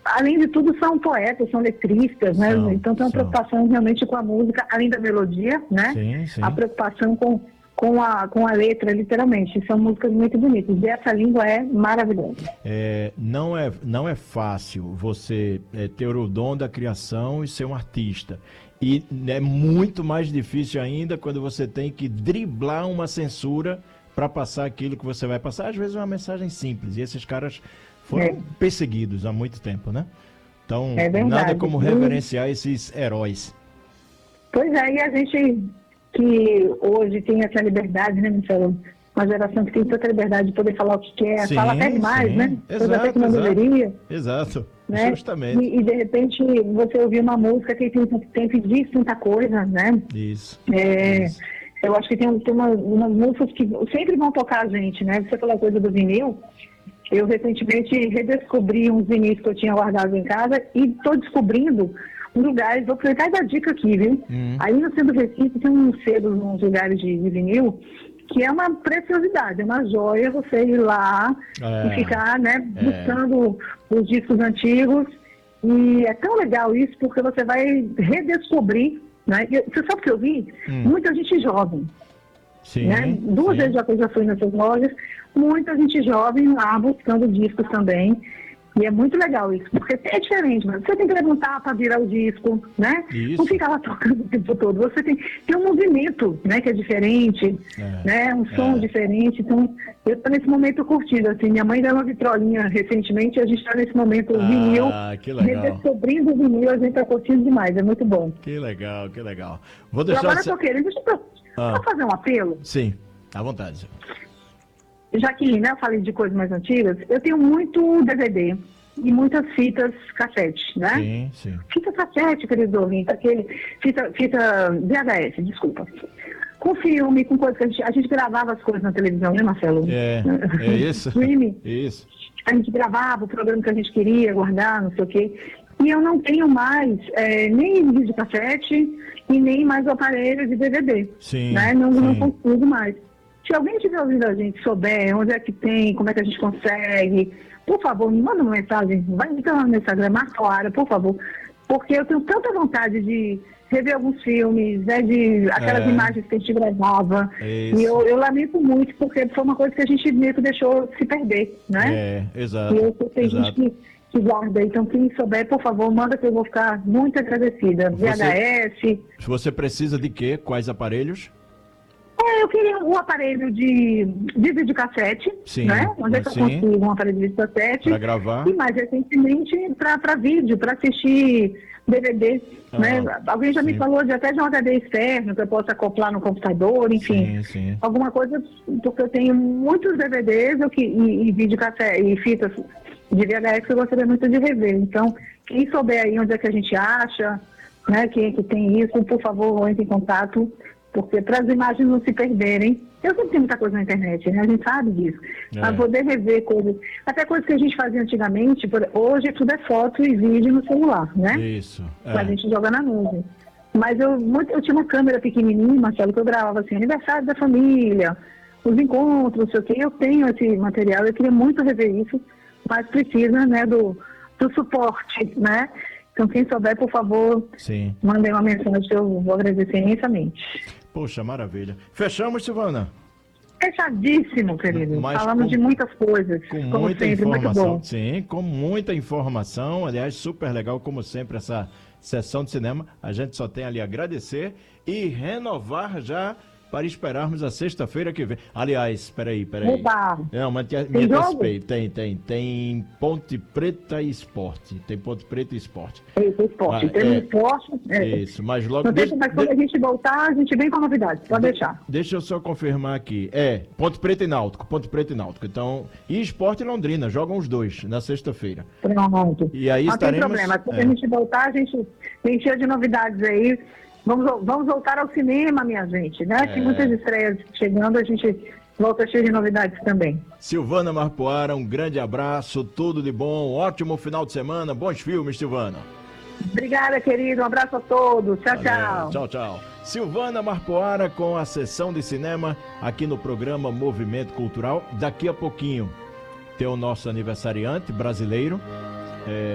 além de tudo, são poetas, são letristas, né? Então tem uma são. preocupação realmente com a música, além da melodia, né? Sim. A preocupação com a letra, literalmente. São músicas muito bonitas. E essa língua é maravilhosa. Não é fácil você ter o dom da criação e ser um artista. E é muito mais difícil ainda quando você tem que driblar uma censura para passar aquilo que você vai passar. Às vezes é uma mensagem simples. E esses caras foram perseguidos há muito tempo, né? Então, nada como reverenciar esses heróis. Pois é, e a gente que hoje tem essa liberdade, né, Marcelo? Uma geração que tem tanta liberdade de poder falar o que quer, fala até demais, né? Exato, até que não deveria. Exato, né? Justamente. E de repente você ouvir uma música que tem que dizer tanta coisa, né? Isso. Eu acho que tem umas músicas que sempre vão tocar a gente, né? Você falou a coisa do vinil. Eu recentemente redescobri uns vinis que eu tinha guardado em casa e estou descobrindo lugares, vou aproveitar e dar dica aqui, viu? Aí no centro do Recife tem uns selos, uns lugares de vinil, que é uma preciosidade, é uma joia você ir lá e ficar, né, buscando os discos antigos. E é tão legal isso, porque você vai redescobrir, né? Você sabe o que eu vi? Muita gente jovem. Sim, né? Duas vezes eu já fui nessas lojas, muita gente jovem lá buscando discos também. E é muito legal isso, porque é diferente, mas você tem que levantar para virar o disco, né? Isso. Não fica lá tocando o tempo todo. Você tem um movimento, né, que é diferente, né? Um som diferente. Então, eu estou nesse momento curtindo, assim. Minha mãe deu uma vitrolinha recentemente, a gente está nesse momento vinil, redescobrindo o vinil, a gente está curtindo demais, é muito bom. Que legal. Vou deixar agora eu tô querendo, deixa eu fazer um apelo. Sim, à vontade. Já que, né, eu falei de coisas mais antigas, eu tenho muito DVD e muitas fitas cassete, né? Sim. Fita cassete, querido ouvinte, fita VHS, desculpa. Com filme, com coisas que a gente gravava as coisas na televisão, né, Marcelo? É isso. Isso. A gente gravava o programa que a gente queria guardar, não sei o quê. E eu não tenho mais nem vídeo cassete e nem mais o aparelho de DVD. Sim. Né? Não consigo mais. Se alguém estiver ouvindo a gente, souber onde é que tem, como é que a gente consegue, por favor, me manda uma mensagem, vai entrar no Instagram, marca a hora, por favor, porque eu tenho tanta vontade de rever alguns filmes, né, de aquelas imagens que a gente gravava, e eu lamento muito, porque foi uma coisa que a gente meio que deixou se perder, né? Exato. E eu sei que tem gente que guarda, então quem souber, por favor, manda que eu vou ficar muito agradecida. VHS. Você precisa de quê? Quais aparelhos? Eu queria um aparelho de videocassete, né? Onde é que eu consigo um aparelho de videocassete? Para gravar. E mais recentemente para vídeo, para assistir DVD, né? Alguém já me falou até de um HD externo que eu possa acoplar no computador, enfim. Sim. Alguma coisa, porque eu tenho muitos DVDs e videocassete e fitas de VHS que eu gostaria muito de rever. Então, quem souber aí onde é que a gente acha, né? Quem é que tem isso, por favor, entre em contato. Porque para as imagens não se perderem, eu sempre tenho muita coisa na internet, né? A gente sabe disso. Para poder rever coisas, até coisas que a gente fazia antigamente, hoje tudo é foto e vídeo no celular, né? Isso. A gente joga na nuvem. Mas eu tinha uma câmera pequenininha, Marcelo, que eu gravava assim, aniversário da família, os encontros, não sei o quê. Eu tenho esse material, eu queria muito rever isso, mas precisa, né, do suporte, né? Então, quem souber, por favor, mandem uma mensagem, eu vou agradecer imensamente. Poxa, maravilha. Fechamos, Silvana? Fechadíssimo, querido. Falamos de muitas coisas, como muita sempre, informação. muito bom. Sim, com muita informação. Aliás, super legal, como sempre, essa sessão de cinema. A gente só tem ali a agradecer e renovar já para esperarmos a sexta-feira que vem. Aliás, espera aí. Opa. Não, mas me antecipei. Tem Ponte Preta e Esporte. Tem Ponte Preta e Esporte. Tem esporte. Isso, mas logo... Mas quando a gente voltar, a gente vem com novidades. Pode deixar. Deixa eu só confirmar aqui. Ponte Preta e Náutico. Então, e Esporte e Londrina. Jogam os dois na sexta-feira. Pronto. E aí não tem problema. Quando a gente voltar, a gente tem cheio de novidades aí. Vamos voltar ao cinema, minha gente, né? Tem muitas estreias chegando, a gente volta cheio de novidades também. Silvana Marpoara, um grande abraço, tudo de bom, ótimo final de semana, bons filmes, Silvana. Obrigada, querido, um abraço a todos, tchau. Tchau. Silvana Marpoara com a sessão de cinema aqui no programa Movimento Cultural. Daqui a pouquinho tem o nosso aniversariante brasileiro,